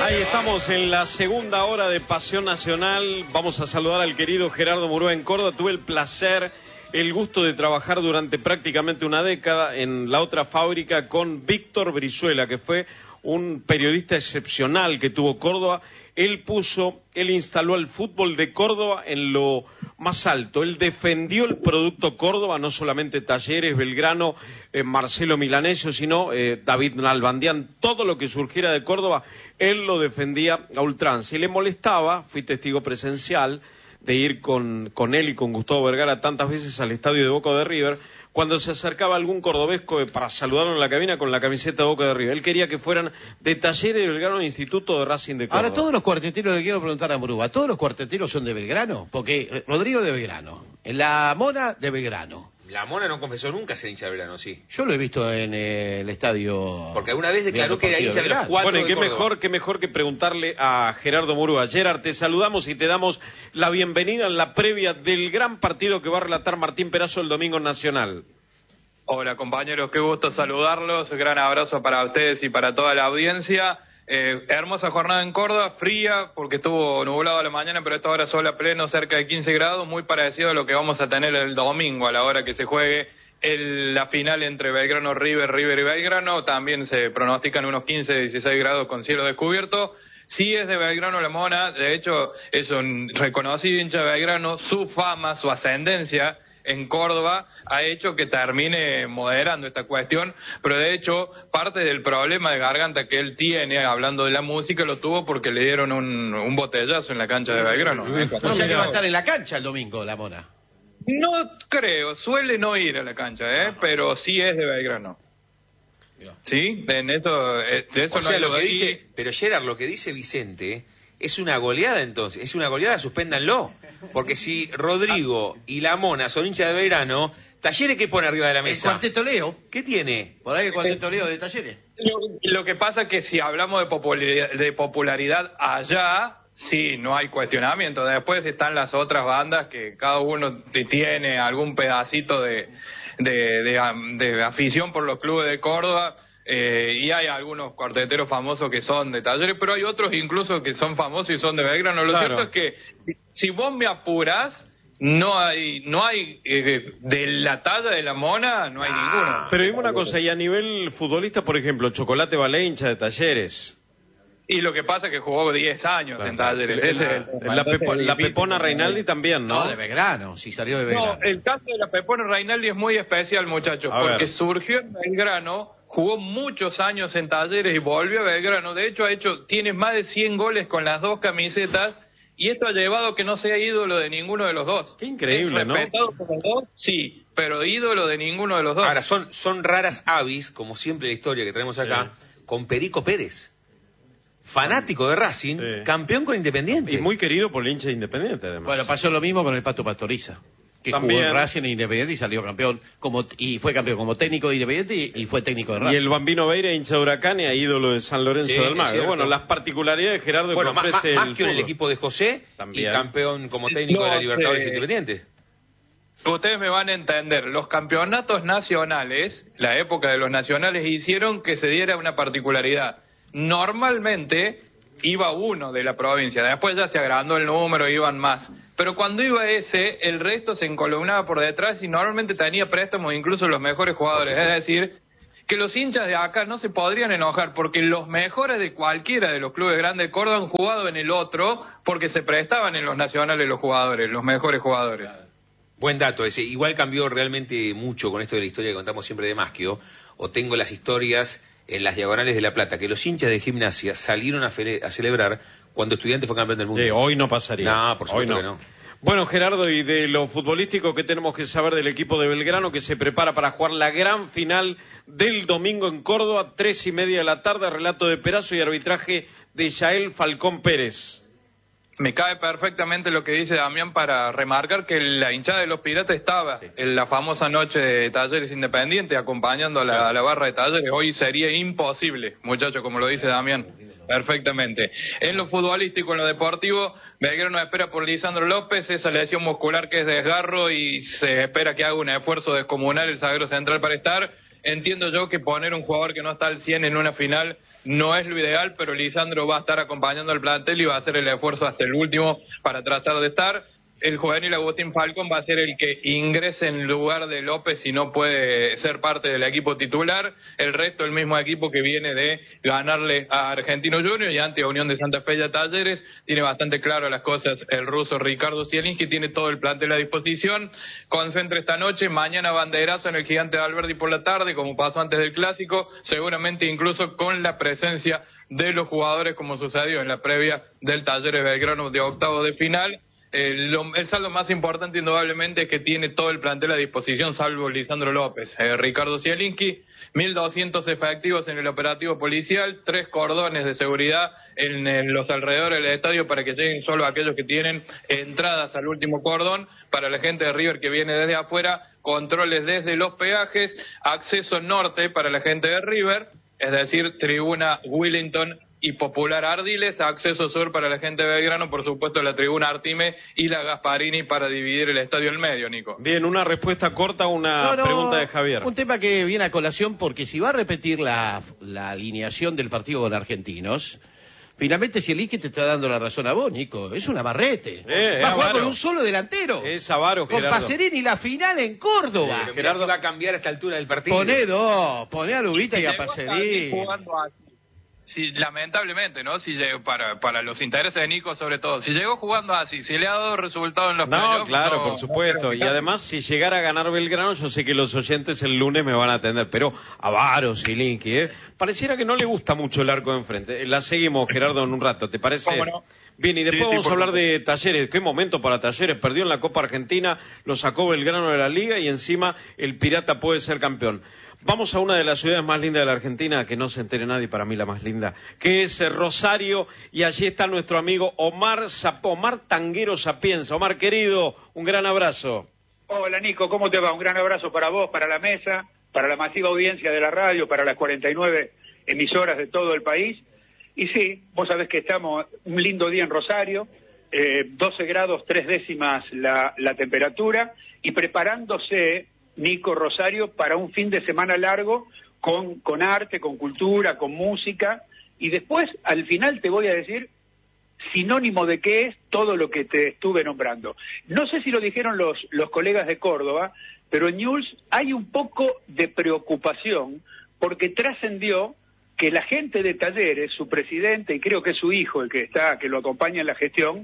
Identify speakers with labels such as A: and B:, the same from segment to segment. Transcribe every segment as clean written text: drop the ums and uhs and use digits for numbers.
A: Ahí estamos en la segunda hora de Pasión Nacional. Vamos a saludar al querido Gerardo Murúa en Córdoba. Tuve el placer, el gusto de trabajar durante prácticamente una década en la otra fábrica con Víctor Brizuela, que fue un periodista excepcional que tuvo Córdoba. Él instaló el fútbol de Córdoba en lo más alto. Él defendió el producto Córdoba, no solamente Talleres, Belgrano, Marcelo Milanesio, sino David Nalbandián. Todo lo que surgiera de Córdoba, él lo defendía a ultranza. Y le molestaba, fui testigo presencial de ir con él y con Gustavo Vergara tantas veces al estadio de Boca de River, cuando se acercaba algún cordobesco para saludarlo en la cabina con la camiseta de Boca de River. Él quería que fueran de Talleres, de Belgrano, Instituto de Racing de Córdoba.
B: Ahora, todos los cuarteteros, le quiero preguntar a Murúa, ¿todos los cuarteteros son de Belgrano? Porque Rodrigo de Belgrano, la Mona de Belgrano.
C: La Mona no confesó nunca ser hincha de Belgrano, sí.
B: Yo lo he visto en el estadio.
C: Porque alguna vez declaró que era hincha de los cuatro.
A: Bueno, y qué mejor que preguntarle a Gerardo Murúa. Gerard, te saludamos y te damos la bienvenida en la previa del gran partido que va a relatar Martín Perazo el domingo en Nacional.
D: Hola compañeros, qué gusto saludarlos, gran abrazo para ustedes y para toda la audiencia. Hermosa jornada en Córdoba, fría porque estuvo nublado a la mañana, pero a esta hora sol a pleno, cerca de 15 grados, muy parecido a lo que vamos a tener el domingo a la hora que se juegue la final entre Belgrano, River y Belgrano. También se pronostican unos 15-16 grados con cielo descubierto. Sí es de Belgrano la Mona, de hecho es un reconocido hincha de Belgrano, su fama, su ascendencia en Córdoba ha hecho que termine moderando esta cuestión, pero de hecho parte del problema de garganta que él tiene, hablando de la música, lo tuvo porque le dieron un botellazo en la cancha de Belgrano.
B: O sea que va a estar en la cancha el domingo, la Mona.
D: No creo, suele no ir a la cancha, pero sí es de Belgrano. ¿Sí? En eso, de eso
C: o sea,
D: no
C: lo que dice, pero Gerard, lo que dice Vicente es una goleada entonces, es una goleada, suspéndanlo. Porque si Rodrigo y la Mona son hinchas de Belgrano, Talleres, ¿qué pone arriba de la mesa?
B: El Cuarteto Leo.
C: ¿Qué tiene?
B: Por ahí el Cuarteto Leo de Talleres.
D: Lo que pasa es que si hablamos de popularidad allá, sí, no hay cuestionamiento. Después están las otras bandas que cada uno tiene algún pedacito de afición por los clubes de Córdoba. Y hay algunos cuarteteros famosos que son de Talleres, pero hay otros incluso que son famosos y son de Belgrano. Lo cierto es que si vos me apurás, no hay de la talla de la Mona, no hay ninguno.
A: Pero digo una cosa, y a nivel futbolista, por ejemplo, Chocolate Balé, hincha de Talleres.
D: Y lo que pasa es que jugó 10 años en Talleres.
A: La Pepona Reinaldi también, ¿no?
B: No, de Belgrano, sí salió de Belgrano.
D: No, el caso de la Pepona Reinaldi es muy especial, muchachos, porque surgió en Belgrano, jugó muchos años en Talleres y volvió a Belgrano. De hecho, tiene más de 100 goles con las dos camisetas, y esto ha llevado a que no sea ídolo de ninguno de los dos.
A: Qué increíble, ¿no?
D: Respetado por los dos, sí, pero ídolo de ninguno de los dos.
C: Ahora, son raras avis, como siempre la historia que traemos acá, con Perico Pérez. Fanático de Racing, campeón con Independiente.
A: Y muy querido por el hincha de Independiente, además.
B: Bueno, pasó lo mismo con el Pato Pastoriza, que
A: también
B: jugó en Racing e Independiente y salió campeón, y fue campeón como técnico de Independiente y fue técnico de Racing.
A: Y el Bambino Veira, hincha de Huracán y ídolo de San Lorenzo del Magro. Bueno, las particularidades de Gerardo que ofrece
C: más que en el equipo de José, también. Y campeón como técnico de la Libertadores Independiente.
D: Ustedes me van a entender, los campeonatos nacionales, la época de los nacionales, hicieron que se diera una particularidad. Normalmente iba uno de la provincia, después ya se agrandó el número, iban más. Pero cuando iba ese, el resto se encolumnaba por detrás y normalmente tenía préstamos incluso los mejores jugadores. Es decir, que los hinchas de acá no se podrían enojar porque los mejores de cualquiera de los clubes grandes de Córdoba han jugado en el otro porque se prestaban en los nacionales los jugadores, los mejores jugadores.
C: Buen dato ese. Igual cambió realmente mucho con esto de la historia que contamos siempre de Maschio, o tengo las historias en las diagonales de La Plata, que los hinchas de Gimnasia salieron a celebrar cuando Estudiantes fue campeón del mundo.
A: Sí, hoy no pasaría.
C: No, por supuesto que no.
A: Bueno, Gerardo, y de lo futbolístico, ¿qué tenemos que saber del equipo de Belgrano que se prepara para jugar la gran final del domingo en Córdoba, 3:30 de la tarde, relato de Perazo y arbitraje de Yael Falcón Pérez?
D: Me cae perfectamente lo que dice Damián para remarcar que la hinchada de los Piratas estaba en la famosa noche de Talleres Independiente acompañando a la barra de Talleres. Hoy sería imposible, muchachos, como lo dice Damián. Perfectamente. En lo futbolístico, en lo deportivo, Belgrano espera por Lisandro López, esa lesión muscular que es desgarro y se espera que haga un esfuerzo descomunal el zaguero central para estar. Entiendo yo que poner un jugador que no está al 100 en una final no es lo ideal, pero Lisandro va a estar acompañando al plantel y va a hacer el esfuerzo hasta el último para tratar de estar. El juvenil Agustín Falcón va a ser el que ingrese en lugar de López si no puede ser parte del equipo titular. El resto, el mismo equipo que viene de ganarle a Argentino Junior y ante Unión de Santa Fe y a Talleres. Tiene bastante claro las cosas el ruso Ricardo Zielinski, tiene todo el plantel a disposición. Concentra esta noche, mañana banderazo en el Gigante de Alberdi por la tarde, como pasó antes del Clásico, seguramente incluso con la presencia de los jugadores como sucedió en la previa del Talleres Belgrano de octavo de final. El saldo más importante indudablemente es que tiene todo el plantel a disposición salvo Lisandro López. Ricardo Zielinski, 1.200 efectivos en el operativo policial, 3 cordones de seguridad en los alrededores del estadio para que lleguen solo aquellos que tienen entradas al último cordón. Para la gente de River que viene desde afuera, controles desde los peajes, acceso norte para la gente de River, es decir, tribuna Willington y Popular Ardiles, acceso sur para la gente de Belgrano, por supuesto la tribuna Artime y la Gasparini para dividir el estadio en medio, Nico.
A: Bien, una respuesta corta a una pregunta de Javier.
B: Un tema que viene a colación porque si va a repetir la alineación del partido con Argentinos, finalmente Zielinski te está dando la razón a vos, Nico. Es un amarrete. Va a jugar con un solo delantero.
A: Es avaro,
B: con
A: Gerardo.
B: Pacerini la final en Córdoba.
C: Gerardo va a cambiar a esta altura del partido.
B: Poné a Lubita y a Pacerini.
D: Sí, lamentablemente, ¿no? Si llegó, para los intereses de Nico sobre todo, si llegó jugando así, si le ha dado resultado en los playoffs...
A: No, claro, por supuesto. Y además, si llegara a ganar Belgrano, yo sé que los oyentes el lunes me van a atender. Pero avaro, Zielinski, Pareciera que no le gusta mucho el arco de enfrente. La seguimos, Gerardo, en un rato, ¿te parece?
D: ¿Cómo no?
A: Bien, y después
D: Sí,
A: vamos a hablar
D: supuesto.
A: de Talleres. Qué momento para Talleres. Perdió en la Copa Argentina, lo sacó Belgrano de la Liga y encima el Pirata puede ser campeón. Vamos a una de las ciudades más lindas de la Argentina, que no se entere nadie, para mí la más linda, que es Rosario, y allí está nuestro amigo Omar Tanguero Sapienza. Omar, querido, un gran abrazo.
E: Hola Nico, ¿cómo te va? Un gran abrazo para vos, para la mesa, para la masiva audiencia de la radio, para las 49 emisoras de todo el país. Y sí, vos sabés que estamos un lindo día en Rosario, 12 grados 3 décimas la temperatura, y preparándose, Nico, Rosario, para un fin de semana largo con arte, con cultura, con música, y después, al final te voy a decir sinónimo de qué es todo lo que te estuve nombrando. No sé si lo dijeron los colegas de Córdoba, pero en Newell's hay un poco de preocupación porque trascendió que la gente de Talleres, su presidente y creo que es su hijo el que lo acompaña en la gestión,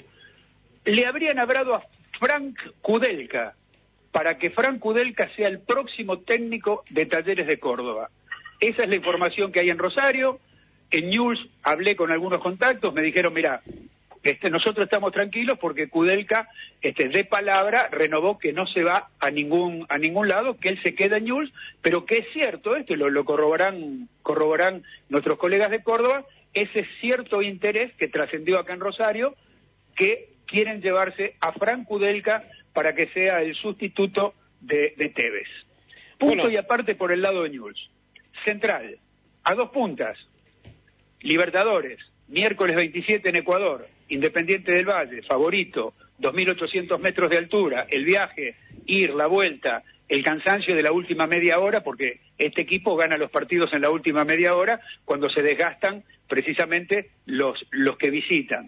E: le habrían hablado a Frank Kudelka para que Frank Kudelka sea el próximo técnico de Talleres de Córdoba. Esa es la información que hay en Rosario. En Newell's hablé con algunos contactos, me dijeron, mira, nosotros estamos tranquilos porque Kudelka, de palabra, renovó que no se va a ningún lado, que él se queda en Newell's, pero que es cierto, lo corroborarán nuestros colegas de Córdoba, ese cierto interés que trascendió acá en Rosario, que quieren llevarse a Frank Kudelka para que sea el sustituto de Tevez. Punto y aparte por el lado de Newell's. Central, a 2 puntas. Libertadores, miércoles 27 en Ecuador. Independiente del Valle, favorito, 2.800 metros de altura. El viaje, la vuelta, el cansancio de la última media hora, porque este equipo gana los partidos en la última media hora cuando se desgastan precisamente los que visitan.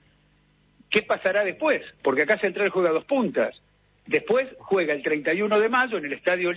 E: ¿Qué pasará después? Porque acá Central juega a 2 puntas. Después juega el 31 de mayo en el Estadio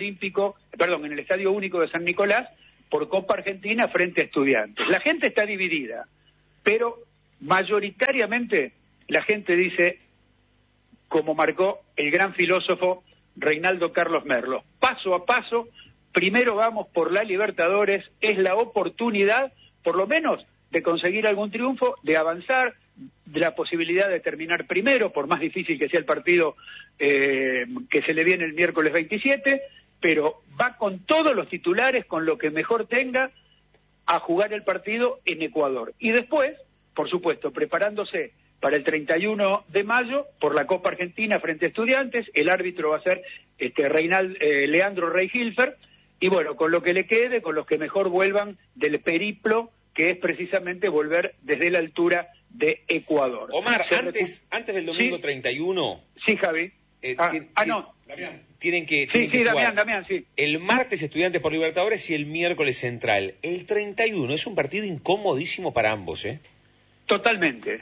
E: Único de San Nicolás por Copa Argentina frente a Estudiantes. La gente está dividida, pero mayoritariamente la gente dice, como marcó el gran filósofo Reinaldo Carlos Merlo, paso a paso, primero vamos por la Libertadores, es la oportunidad, por lo menos, de conseguir algún triunfo, de avanzar, de la posibilidad de terminar primero, por más difícil que sea el partido que se le viene el miércoles 27, pero va con todos los titulares, con lo que mejor tenga, a jugar el partido en Ecuador. Y después, por supuesto, preparándose para el 31 de mayo por la Copa Argentina frente a Estudiantes, el árbitro va a ser Leandro Rey Hilfer, y bueno, con lo que le quede, con los que mejor vuelvan del periplo, que es precisamente volver desde la altura de Ecuador.
C: Omar, antes del domingo 31...
E: Sí, Javi.
C: Tienen que
E: jugar Damián, sí.
C: El martes Estudiantes por Libertadores y el miércoles Central. El 31 es un partido incomodísimo para ambos, ¿eh?
E: Totalmente.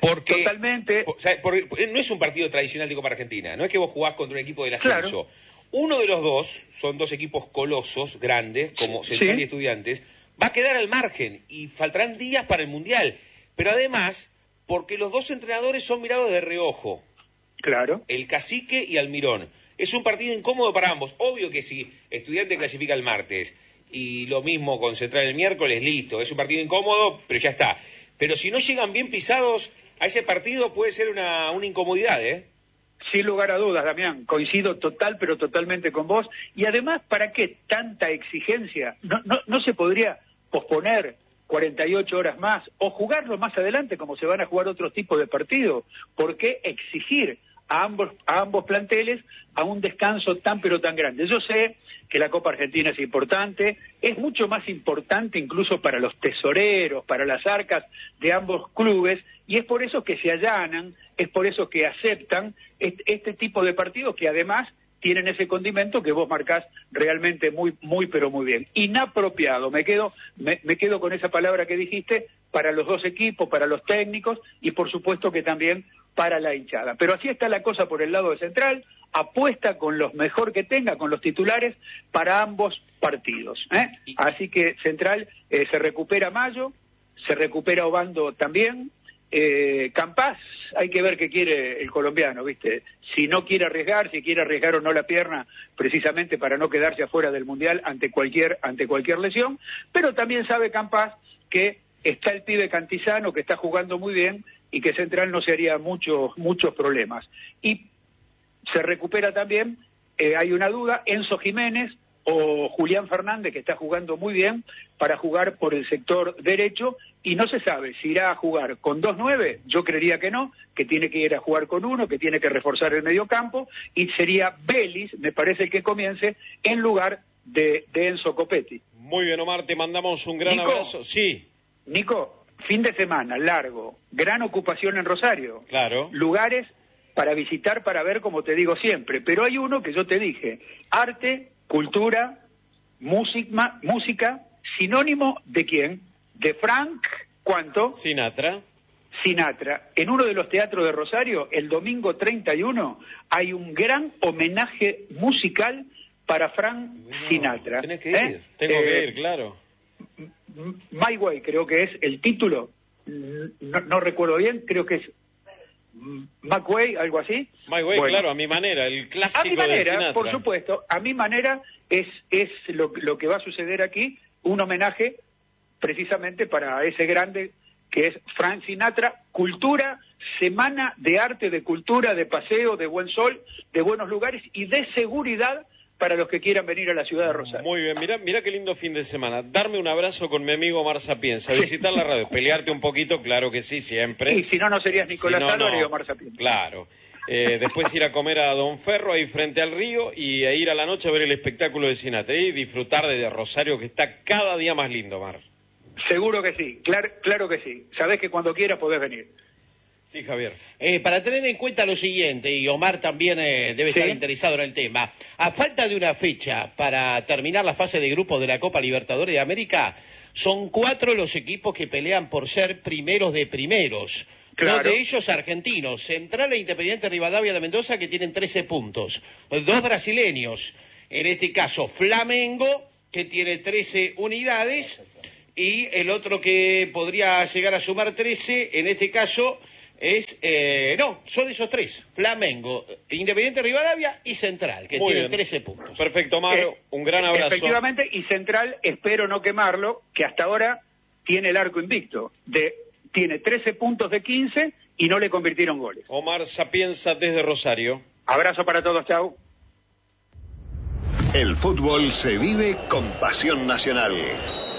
C: Porque no es un partido tradicional de Copa Argentina. No es que vos jugás contra un equipo del ascenso. Claro. Uno de los dos, son dos equipos colosos, grandes, como Central y Estudiantes, va a quedar al margen y faltarán días para el Mundial. Pero además, porque los dos entrenadores son mirados de reojo.
E: Claro.
C: El Cacique y Almirón. Es un partido incómodo para ambos. Obvio que si Estudiantes clasifica el martes y lo mismo con Central el miércoles, listo. Es un partido incómodo, pero ya está. Pero si no llegan bien pisados a ese partido puede ser una incomodidad, ¿eh?
E: Sin lugar a dudas, Damián. Coincido pero totalmente con vos. Y además, ¿para qué tanta exigencia? ¿No se podría posponer 48 horas más o jugarlo más adelante como se van a jugar otros tipos de partidos? ¿Por qué exigir a ambos planteles a un descanso tan grande? Yo sé que la Copa Argentina es importante, es mucho más importante incluso para los tesoreros, para las arcas de ambos clubes, y es por eso que se allanan, es por eso que aceptan este tipo de partidos que además tienen ese condimento que vos marcás realmente muy bien. Inapropiado, me quedo con esa palabra que dijiste, para los dos equipos, para los técnicos y por supuesto que también para la hinchada. Pero así está la cosa por el lado de Central, apuesta con los mejor que tenga, con los titulares, para ambos partidos. Así que Central se recupera Mayo, se recupera Obando también. Campás, hay que ver qué quiere el colombiano, ¿viste? Si no quiere arriesgar, si quiere arriesgar o no la pierna, precisamente para no quedarse afuera del Mundial ante cualquier lesión, pero también sabe Campás que está el pibe Cantizano, que está jugando muy bien, y que Central no se haría muchos problemas. Y se recupera también, hay una duda, Enzo Jiménez o Julián Fernández, que está jugando muy bien, para jugar por el sector derecho, y no se sabe si irá a jugar con 2-9, yo creería que no, que tiene que ir a jugar con uno, que tiene que reforzar el mediocampo, y sería Vélez, me parece, el que comience, en lugar de Enzo Copetti.
A: Muy bien, Omar, te mandamos un gran abrazo. Sí.
E: Nico, fin de semana, largo, gran ocupación en Rosario.
A: Claro.
E: Lugares para visitar, para ver, como te digo siempre, pero hay uno que yo te dije, arte, cultura, música, sinónimo de quién? De Frank, ¿cuánto?
A: Sinatra.
E: En uno de los teatros de Rosario, el domingo 31, hay un gran homenaje musical para Frank Sinatra.
C: Tenés que ir.
A: Tengo que ir, claro.
E: My Way, creo que es el título, no recuerdo bien, creo que es McWay, algo así.
A: My Way, bueno, claro, a mi manera, el clásico
E: a mi manera,
A: de Sinatra.
E: Por supuesto, a mi manera es lo que va a suceder aquí, un homenaje precisamente para ese grande que es Frank Sinatra, cultura, semana de arte, de cultura, de paseo, de buen sol, de buenos lugares y de seguridad para los que quieran venir a la ciudad de Rosario.
A: Muy bien, mira qué lindo fin de semana. Darme un abrazo con mi amigo Omar Sapienza, visitar la radio, pelearte un poquito, claro que sí, siempre.
E: Y si no serías Nicolás Álvarez y Omar Sapienza.
A: Claro. Después ir a comer a Don Ferro, ahí frente al río, y ir a la noche a ver el espectáculo de Sinatra y disfrutar de Rosario, que está cada día más lindo, Omar.
E: Seguro que sí, claro que sí. Sabés que cuando quieras podés venir.
A: Sí, Javier.
B: Para tener en cuenta lo siguiente, y Omar también debe estar interesado en el tema, a falta de una fecha para terminar la fase de grupos de la Copa Libertadores de América, son 4 los equipos que pelean por ser primeros de primeros. Claro. 2 de ellos argentinos, Central e Independiente Rivadavia de Mendoza, que tienen 13 puntos. 2 brasileños, en este caso Flamengo, que tiene 13 unidades, y el otro que podría llegar a sumar 13, en este caso son esos 3, Flamengo, Independiente Rivadavia y Central, que tienen 13 puntos.
A: Perfecto, Mario, un gran abrazo.
E: Efectivamente, y Central, espero no quemarlo, que hasta ahora tiene el arco invicto, tiene 13 puntos de 15 y no le convirtieron goles.
A: Omar Sapienza desde Rosario.
E: Abrazo para todos, chau.
F: El fútbol se vive con pasión nacional.